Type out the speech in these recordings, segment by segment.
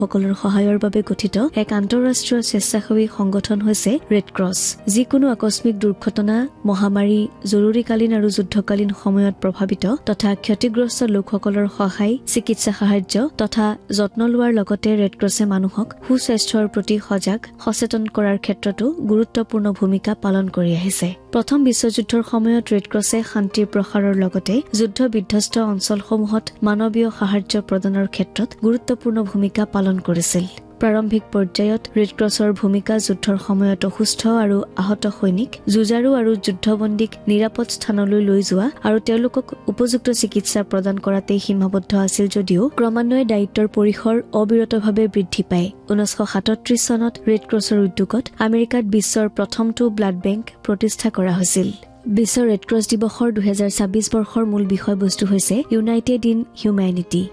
সকলৰ সহায়ৰ বাবে গঠিত এক আন্তঃৰাষ্ট্ৰীয় স্বেচ্ছাসেৱী সংগঠন হৈছে ৰেড ক্ৰছ। যিকোনো আকস্মিক দুৰ্ঘটনা, মহামাৰী, জৰুৰীকালীন আৰু যুদ্ধকালীন সময়ত প্ৰভাৱিত তথা ক্ষতিগ্ৰস্ত লোকসকলৰ সহায়, চিকিৎসা সাহায্য তথা যত্ন লোৱাৰ লগতে ৰেড ক্ৰছে মানুহক সুস্বাস্থ্যৰ প্ৰতি সচেতন কৰাৰ ক্ষেত্ৰতো গুৰুত্বপূৰ্ণ ভূমিকা পালন কৰি আহিছে। প্ৰথম বিশ্বযুদ্ধৰ সময়ত ৰেড ক্ৰছে শান্তিৰ প্ৰসাৰৰ লগতে যুদ্ধ বিধ্বস্ত অঞ্চলসমূহত মানৱীয় সাহায্য প্ৰদানৰ ক্ষেত্ৰত গুৰুত্বপূৰ্ণ ভূমিকা পালন কৰিছিল। প্ৰাৰম্ভিক পৰ্যায়ত ৰেড ক্ৰছৰ ভূমিকা যুদ্ধৰ সময়ত অসুস্থ আৰু আহত সৈনিক, যুঁজাৰু আৰু যুদ্ধবন্দীক নিৰাপদ স্থানলৈ লৈ যোৱা আৰু তেওঁলোকক উপযুক্ত চিকিৎসা প্ৰদান কৰাতেই সীমাবদ্ধ আছিল যদিও ক্ৰমান্বয়ে দায়িত্বৰ পৰিসৰ অবিৰতভাৱে বৃদ্ধি পায়। 1937 চনত ৰেড ক্ৰছৰ উদ্যোগত আমেৰিকাত বিশ্বৰ প্ৰথমটো ব্লাড বেংক প্ৰতিষ্ঠা কৰা হৈছিল। বিশ্ব ৰেড ক্ৰছ দিৱসৰ 2026 বৰ্ষৰ মূল বিষয়বস্তু হৈছে ইউনাইটেড ইন হিউমেনিটি।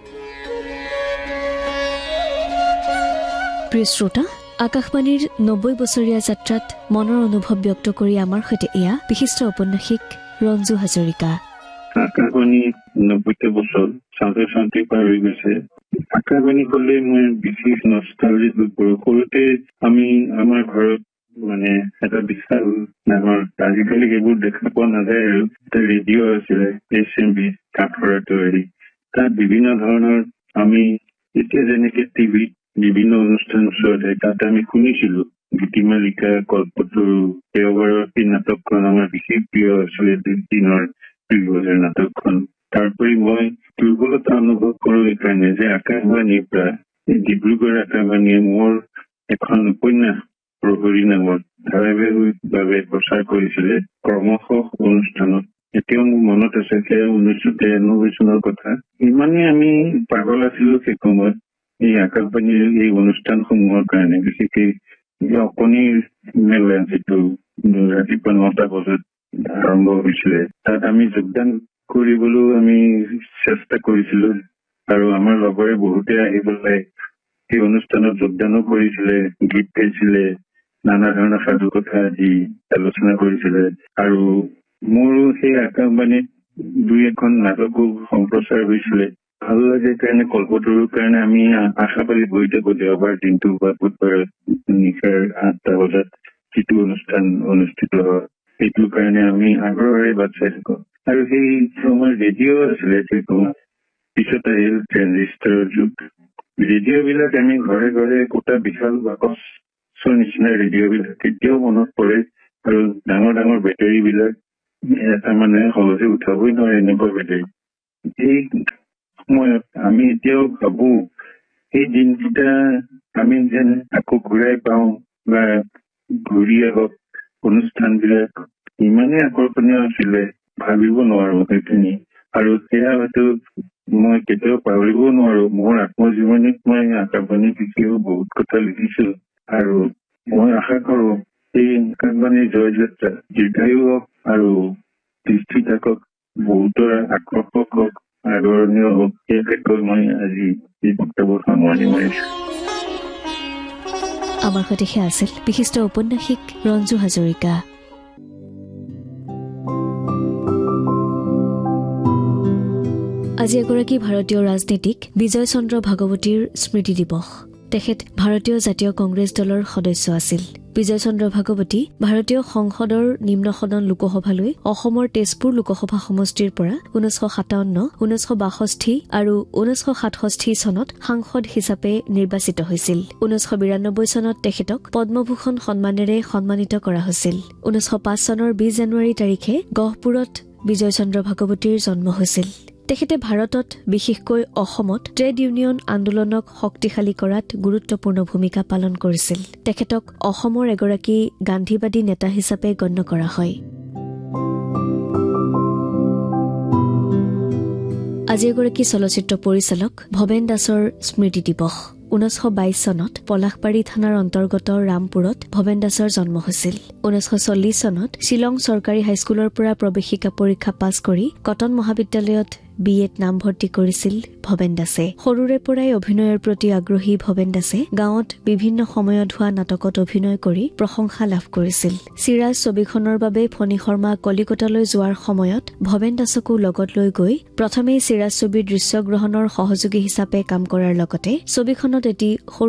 প্ৰিয় শ্ৰোতা, আকাশবাণীৰ 90 বছৰীয়া যাত্ৰাত মনৰ অনুভৱ ব্যক্ত কৰি আমাৰ সৈতে এয়া বিশিষ্ট ঔপন্যাসিক ৰঞ্জু হাজৰিকা। আকাশবাণী 90 বছৰ চাওঁতে পাৰ হৈ গৈছে। আকাশবাণী কলে মই বিশেষ নষ্টালজিক হৈ পৰো। সৰুতে আমি আমাৰ ঘৰত এটা বিশাল ডাঙৰ, আজিকালি এইবোৰ দেখা পোৱা নাযায় আৰু এটা ৰেডিঅ' আছিলে, SMB কাঠৰ তৈয়াৰী। তাত বিভিন্ন ধৰণৰ আমি এতিয়া যেনেকে টিভিত বিভিন্ন অনুষ্ঠান চলে তাত আমি শুনিছিলো। গীতিমালিকা, কল্পতৰু, দেওবাৰৰ সেই নাটকখন আমাৰ বিশেষ প্ৰিয় আছিলে। দিনৰ বজাৰ নাটকখন। তাৰোপৰি মই দুৰ্বলতা অনুভৱ কৰো এইকাৰণে যে আকাশবাণীৰ পৰা ডিব্ৰুগড় আকাশবাণীয়ে মোৰ এখন উপন্যাস প্ৰহৰী নামৰ ধাৰাবাহিকভাৱে প্ৰচাৰ কৰিছিলে ক্ৰমশ অনুষ্ঠানত। এতিয়াও মোৰ মনত আছে, সেয়া 1993 চনৰ কথা। ইমানেই আমি পাগল আছিলো সেই সময়ত এই আকাশবাণীৰ এই অনুষ্ঠানসমূহৰ কাৰণে। বিশেষকৈ অকণিৰ মেলা যিটো ৰাতিপুৱা 9টা বজাত আৰম্ভ হৈছিলে, তাত আমি যোগদান কৰিবলৈও আমি চেষ্টা কৰিছিলো আৰু আমাৰ লগৰে বহুতে আহি পেলাই সেই অনুষ্ঠানত যোগদানো কৰিছিলে, গীত গাইছিলে, নানা ধৰণৰ সাধু কথা আদি আলোচনা কৰিছিলে। আৰু মোৰো সেই আকাশবাণীত 2-এখন নাটকো সম্প্ৰচাৰ হৈছিলে। ভাল লাগে কাৰণে কল্পতৰুৰ কাৰণে আমি আশাবাদী বহি থাকো দেওবাৰ দিনটো বা বুধবাৰ নিশাৰ 8টা বজাত যিটো অনুষ্ঠান অনুষ্ঠিত হয়, সেইটোৰ কাৰণে আমি আগ্ৰহেৰে বাট চাই থাকো। আৰু সেই সময় ৰেডিঅ' আছিলে, পিছত আহিল ট্ৰেনজিষ্টাৰৰ যুগ। ৰেডিঅ' বিলাক আমি ঘৰে ঘৰে কোটা বিশাল বাকচৰ নিচিনা ৰেডিঅ' বিলাক তেতিয়াও মনত পৰে। আৰু ডাঙৰ ডাঙৰ বেটাৰী বিলাক এটা মানুহে সহজে উঠাবই নোৱাৰে, এনেকুৱা বেটাৰী। এই সময়ত আমি এতিয়াও ভাবো সেই দিনকেইটা আমি যেন আকৌ ঘূৰাই পাওঁ বা ঘূৰি আহক। অনুষ্ঠান বিলাক ইমানেই আকৰ্ষণীয় আছিলে, ভাবিব নোৱাৰো সেইখিনি। আৰু সেয়া হয়তো মই কেতিয়াও পাহৰিবও নোৱাৰো। মোৰ আত্মজীৱনীত মই আকাশবাণীৰ বিষয়েও বহুত কথা লিখিছো আৰু মই আশা কৰো এই আকাশবাণীৰ জয়যাত্ৰা দীৰ্ঘায়ু হওক আৰু দৃষ্টি থাকক, বহুতৰ আকৰ্ষক হওক, আদৰণীয় হওক। সেই মই আজি এই বক্তব্য সামৰণি মাৰিছো। আমাৰ সৈতে সেয়া আছিল বিশিষ্ট ঔপন্যাসিক ৰঞ্জু হাজৰিকা। আজি এগৰাকী ভাৰতীয় ৰাজনীতিক বিজয় চন্দ্ৰ ভাগৱতীৰ স্মৃতি দিৱস। তেখেত ভাৰতীয় জাতীয় কংগ্ৰেছ দলৰ সদস্য আছিল। বিজয় চন্দ্ৰ ভাগৱতী ভাৰতীয় সংসদৰ নিম্ন সদন লোকসভালৈ অসমৰ তেজপুৰ লোকসভা সমষ্টিৰ পৰা 1957, 1962 আৰু 1967 চনত সাংসদ হিচাপে নিৰ্বাচিত হৈছিল। 1992 চনত তেখেতক পদ্মভূষণ সন্মানেৰে সন্মানিত কৰা হৈছিল। 1905 চনৰ 20 জানুৱাৰী তাৰিখে গহপুৰত বিজয় চন্দ্ৰ ভাগৱতীৰ জন্ম হৈছিল। তেখেতে ভাৰতত, বিশেষকৈ অসমত ট্ৰেড ইউনিয়ন আন্দোলনক শক্তিশালী কৰাত গুৰুত্বপূৰ্ণ ভূমিকা পালন কৰিছিল। তেখেতক অসমৰ এগৰাকী গান্ধীবাদী নেতা হিচাপে গণ্য কৰা হয়। আজি এগৰাকী চলচ্চিত্ৰ পৰিচালক ভৱেন দাসৰ স্মৃতি দিৱস। 1922 চনত পলাশবাৰী থানাৰ অন্তৰ্গত ৰামপুৰত ভৱেন দাসৰ জন্ম হৈছিল। 1940 চনত শ্বিলং চৰকাৰী হাইস্কুলৰ পৰা প্ৰৱেশিকা পৰীক্ষা পাছ কৰি কটন মহাবিদ্যালয়ত BA-ত নামভৰ্তি কৰিছিল ভৱেন দাসে। সৰুৰে পৰাই অভিনয়ৰ প্ৰতি আগ্ৰহী ভৱেন দাসে গাঁৱত বিভিন্ন সময়ত হোৱা নাটকত অভিনয় কৰি প্ৰশংসা লাভ কৰিছিল। চিৰাজ ছবিখনৰ বাবে ফণী শৰ্মা কলিকতালৈ যোৱাৰ সময়ত ভৱেন দাসকো লগত লৈ গৈ প্ৰথমে চিৰাজ ছবিৰ দৃশ্যগ্ৰহণৰ সহযোগী হিচাপে কাম কৰাৰ লগতে ছবিখনত এটি